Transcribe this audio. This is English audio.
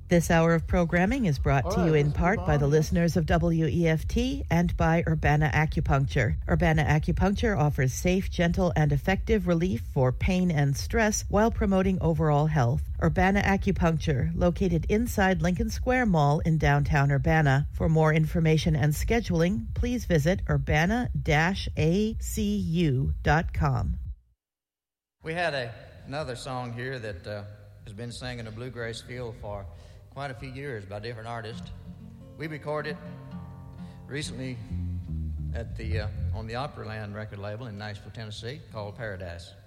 This hour of programming is brought to you in part by the listeners of WEFT and by Urbana Acupuncture. Urbana Acupuncture offers safe, gentle, and effective relief for pain and stress while promoting overall health. Urbana Acupuncture, located inside Lincoln Square Mall in downtown Urbana. For more information and scheduling, please visit urbana-acu.com. We had another song here that has been sung in the bluegrass field for quite a few years by different artists. We recorded recently at on the Opryland record label in Nashville, Tennessee, called Paradise.